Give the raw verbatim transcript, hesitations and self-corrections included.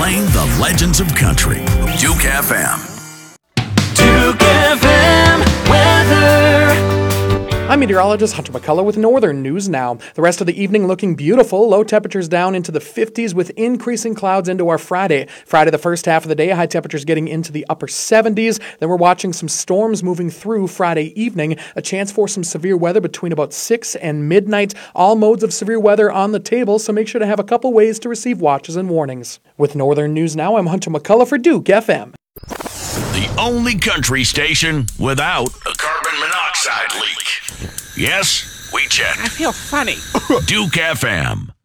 playing the legends of country. Duke F M. Duke F M weather. I'm meteorologist Hunter McCullough with Northern News Now. The rest of the evening looking beautiful. Low temperatures down into the fifties with increasing clouds into our Friday. Friday, the first half of the day, high temperatures getting into the upper seventies. Then we're watching some storms moving through Friday evening. A chance for some severe weather between about six and midnight. All modes of severe weather on the table, so make sure to have a couple ways to receive watches and warnings. With Northern News Now, I'm Hunter McCullough for Duke F M. The only country station without a carbon monoxide leak. Yes, we checked. I feel funny. Duke F M.